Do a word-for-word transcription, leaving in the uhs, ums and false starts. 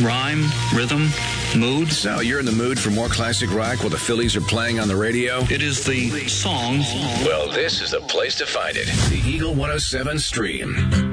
rhyme, rhythm, mood. So, you're in the mood for more classic rock while the Phillies are playing on the radio? It is the song. Well, this is the place to find it. The Eagle one oh seven Stream.